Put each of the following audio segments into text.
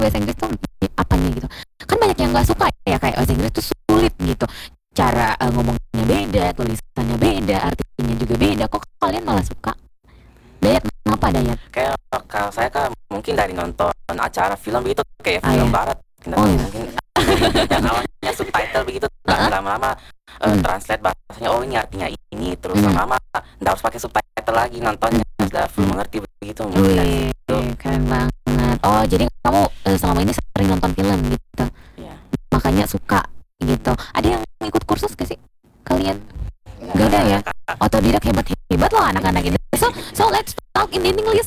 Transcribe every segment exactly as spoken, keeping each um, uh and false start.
bahasa Inggris tuh apanya gitu. Kan banyak yang nggak suka ya kayak bahasa Inggris tuh sulit gitu. Cara uh, ngomongnya beda, tulisannya beda, artinya juga beda. Kok kalian malah suka? Dayat, kenapa Dayat? Kayak kalau saya kan mungkin dari nonton acara film begitu kayak Ah, film ya. barat. Oh, ya. Mungkin yang awalnya subtitle begitu, Uh-uh. lama-lama uh, Hmm. translate bahasanya, oh ini artinya ini, terus Hmm. lama-lama nggak harus pakai subtitle lagi, nontonnya sudah full Hmm. mengerti begitu. Mungkin dari Wih, situ. keren banget. Oh, jadi kamu uh, selama ini sering nonton film gitu. Iya. Makanya suka gitu. Ada yang ikut kursus gak sih kalian? Gak ada ya? Otodidak hebat-hebat loh anak-anak ini. So, so let's talk in English.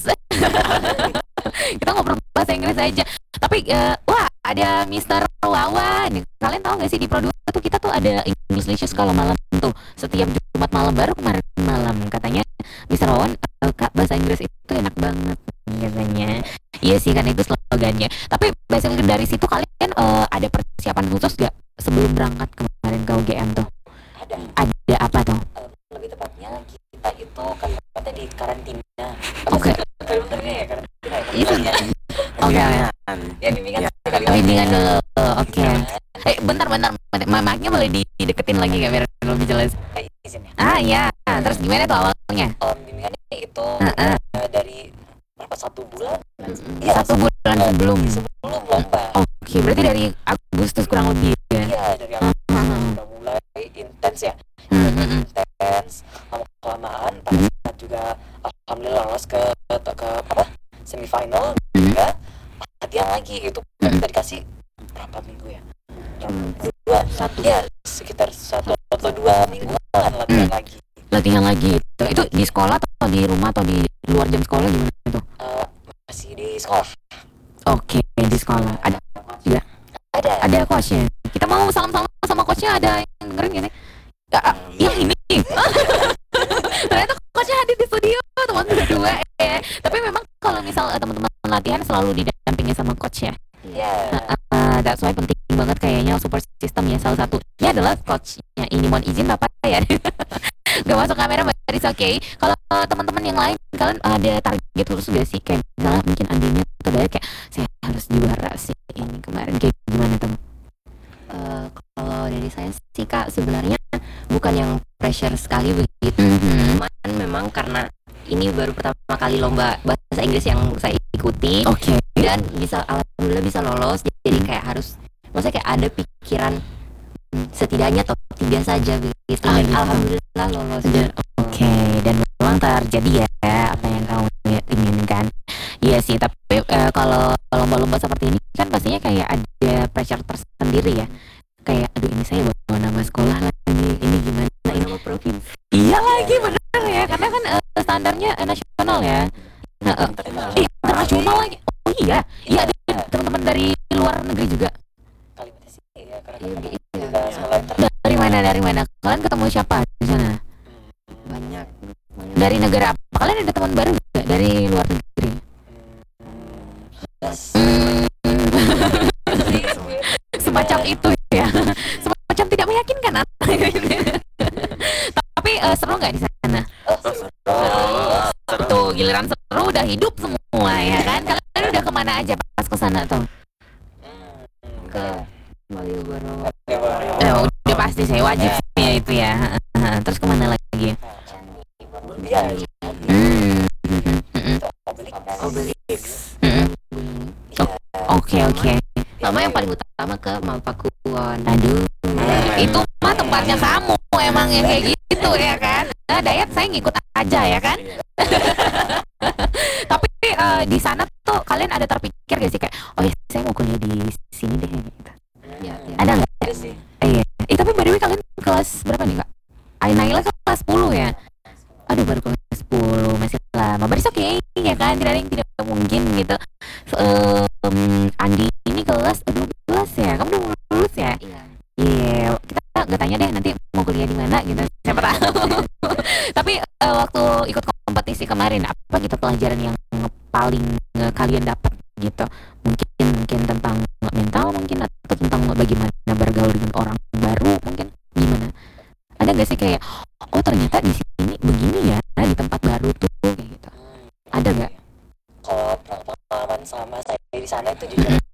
Kita ngobrol bahasa Inggris aja. Tapi uh, wah, ada Mister Wawan. Kalian tahu gak sih di Pro dua tuh kita tuh ada English Licious kalau malam tuh. Setiap Jumat malam, baru kemarin malam katanya Mister Wawan, uh, Kak, bahasa Inggris itu enak banget katanya. Iya sih, kan itu slogannya. Tapi basically dari situ kalian uh, ada persiapan khusus gak sebelum berangkat kemarin ke U G M tuh? Ada. Ada apa tuh? Uh, lebih tepatnya kita itu kan tempatnya di karantina. Oke. Bener-benernya ya karantina. Itu. Oke. Ya bimbingan. Ya. Bimbingan dulu. Oke. Eh, bentar-bentar. Mamanya boleh dideketin lagi gak biar lebih jelas? Eh, izin ya. Ah iya. Terus gimana tuh awalnya? Um, bimbingannya itu Uh-uh. uh, dari berapa satu bulan? Ya, satu bulan sebelum. Sebelum lomba. Oke, berarti dari Agustus kurang lebih ya. Iya, dari awal udah mulai intens ya. Mm-mm. Intens, lama kelamaan pada saat juga alhamdulillah lolos ke ke, ke apa? Semifinal juga. Latihan lagi itu kita dikasih berapa minggu ya? Dua, satu ya sekitar satu atau dua mingguan latihan lagi. Latihan lagi itu, itu di sekolah atau di rumah atau di luar jam sekolah gimana itu? Uh, masih di sekolah. Oke, di sekolah ada ya. Ada. Ada coachnya. Kita mau salam-salam sama coachnya, ada yang dengerin gak nih? Ya, ya ini. Ternyata coachnya hadir di studio teman berdua ya. Tapi memang kalau misal uh, teman-teman latihan selalu didampingi sama coach ya. Iya. Uh, that's why penting banget kayaknya support system ya. Salah satunya adalah coachnya ini. Mohon izin bapak ya. Gak masuk kamera, but it's okay. Kalau uh, teman-teman yang lain, kalian ada target khusus gak sih? Kayak misalnya mungkin Andinya atau Daya kayak saya harus juara sih ini kemarin, kayak gimana tuh? Uh, kalau dari saya sih Kak, sebenarnya bukan yang pressure sekali begitu. Mm-hmm. Cuman memang karena ini baru pertama kali lomba bahasa Inggris yang saya ikuti. Oke. Okay. Dan bisa alhamdulillah bisa lolos. Jadi kayak harus, maksudnya kayak ada pikiran setidaknya top tiga saja begitu. Ah, Dan gitu. alhamdulillah lolos. Oke, okay. Dan memang terjadi ya apa yang kamu inginkan. Iya sih, tapi uh, kalau lomba-lomba seperti ini kan pastinya kayak ada pressure tersendiri ya. Kayak aduh ini saya bawa nama sekolah lagi, ini gimana, ini nama provinsi. Iya lagi bener ya, karena kan uh, standarnya uh, nasional ya. Nah, uh, eh, internasional lagi. Oh iya, iya ada teman-teman dari luar negeri juga. Kalimantan sih ya karena Iya, kami iya. juga sekolah inter. Dari mana dari mana? Kalian ketemu siapa di sana? Banyak. Dari negara apa? Kalian ada teman baru juga dari luar negeri? Hmm, semacam itu ya, semacam tidak meyakinkan. Tapi uh, seru nggak di sana? Tuh giliran seru udah hidup semua ya kan? Kalian udah kemana aja pas ke sana tuh? Ke Malioboro. Eh, udah pasti saya wajib sih ya itu ya. Terus kemana lagi? Iya. Hmm. Obelix. Hmm. Oke oke. Sama yang paling utama ke Mampakuwon. Aduh, itu mah tempatnya kamu emang yang kayak gitu ya kan? Nah, Dayat saya ngikut aja ya kan? Tapi uh, di sana tuh kalian ada terpikir gak sih kayak, oh ya saya mau kuliah di sini deh gitu. Ya, ya. Ada nggak? Ada sih. Eh, iya. Eh tapi by the way kalian kelas berapa nih kak? Naila kelas sepuluh ya? Aduh baru kelas sepuluh, masih lama. But it's okay ya kan? Tidak ada yang tidak mungkin gitu. So, um, Andi ini kelas dua belas ya? Kamu udah lulus ya? Iya. Iya, yeah, kita nggak tanya deh nanti mau kuliah di mana gitu, siapa tahu. Tapi uh, waktu ikut kompetisi kemarin, apa gitu pelajaran yang paling uh, kalian dapat gitu? Mungkin mungkin tentang mental mungkin atau tentang bagaimana bergaul dengan orang baru mungkin gimana? Ada nggak sih kayak, oh ternyata di sini begini ya di tempat baru tuh kayak gitu? Ada nggak? Kalau pengalaman sama saya di sana itu jujur ya,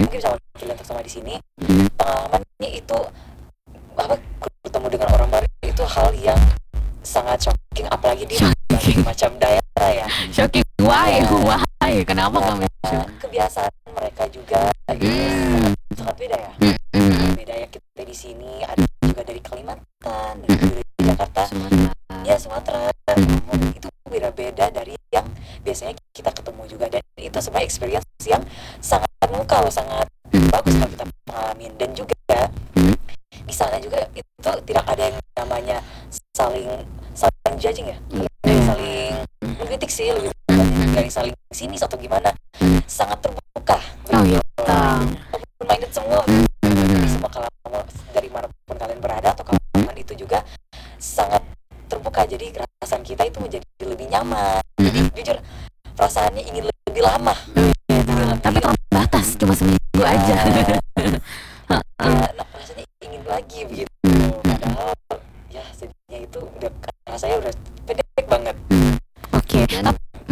mungkin bisa wakilin untuk sama di sini. Hmm. Pengalamannya itu apa, bertemu dengan orang baru itu hal yang sangat shocking, apalagi di berbagai macam daerah ya. Shocking, why? Why? Kenapa kamu? Nah, kebiasaan mereka juga itu Hmm. sangat, sangat beda ya. Hmm. Beda ya, kita di sini ada juga dari Kalimantan, ada juga dari Jakarta, Sumatera. ya Sumatera, itu beda-beda dari yang biasanya kita ketemu juga, dan itu sebenarnya experience yang sangat memukau, sangat bagus kalau kita pengalamin. Dan juga di sana juga itu tidak ada yang namanya saling saling judging ya, dari saling mengkritik sih, lebih tepatnya dari saling sinis atau gimana, sangat terbuka. Oh iya. Open minded semua, dari semua kalangan, dari manapun kalian berada atau kalangan itu juga sangat terbuka. Jadi perasaan kita itu menjadi lebih nyaman. Jadi jujur perasaannya ingin lebih lama. Gitu. Tapi terbatas cuma seminggu aja. Ya, nah, rasanya ingin lagi begitu. Padahal ya sedihnya itu udah rasanya udah pendek banget. Oke. Dan,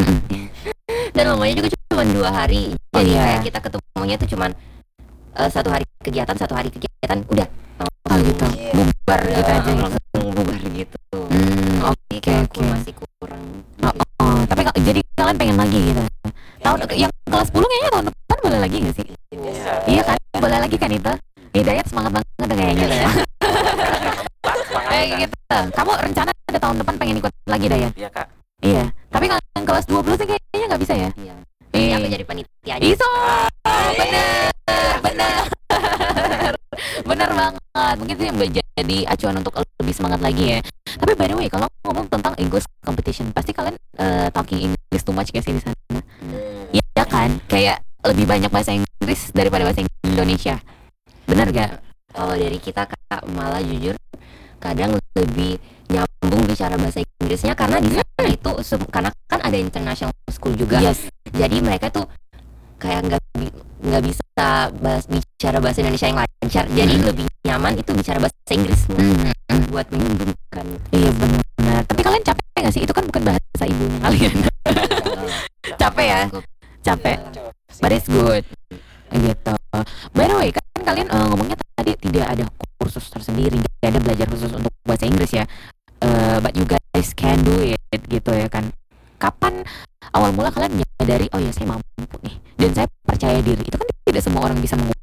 dan lamanya juga cuma dua hari. Jadi Iya. kayak kita ketemunya tuh cuman eh, satu hari kegiatan, satu hari kegiatan, udah Oh gitu. Iya. Bubar gitu aja. langsung bubar gitu. Hmm, Jadi oke kayak oke. aku masih kurang. Oh, oh, tapi kal- jadi kalian pengen lagi gitu. Tahun yang kelas sepuluh kayaknya tahun depan boleh lagi nggak sih? Biasa. Iya kan? Boleh lagi kan itu? Hidayat semangat banget tuh kayaknya tuh ya. Kayak gitu. Kamu rencana ada tahun depan pengen ikut lagi Dayat? Iya kak. Iya. Tapi kalau yang kelas dua puluh sih kayaknya nggak bisa ya? Iya. Iya. Aku jadi panitia aja. Iso, bener, bener, bener banget. Mungkin itu yang jadi acuan untuk lebih semangat lagi ya. Tapi by the way, kalau ngomong tentang English competition, pasti kalian eh, talking English too much gak sih di sana? Iya kan? Kayak lebih banyak bahasa Inggris daripada bahasa Indonesia. Bener gak? Kalau dari kita kak malah jujur kadang lebih nyambung bicara bahasa Inggrisnya karena di sana itu sem- karena kan ada international school juga. Yes. Jadi mereka tuh kayak nggak bi- nggak bisa bahas, bicara bahasa Indonesia yang lancar. Jadi lebih nyaman itu bicara bahasa Inggris buat menyembuhkan. Iya benar. Tapi kalian capek gak sih? Itu kan bukan bahasa ibunya kalian. Capek ya? Capek. But it's good. Gitu. By the way, kan kalian eh, ngomongnya tadi tidak ada kursus tersendiri, tidak ada belajar khusus untuk bahasa Inggris ya. Eh, but you guys can do it gitu ya kan. Kapan awal mula kalian menyadari, oh ya saya mampu nih dan saya percaya diri? Itu kan tidak semua orang bisa menguasai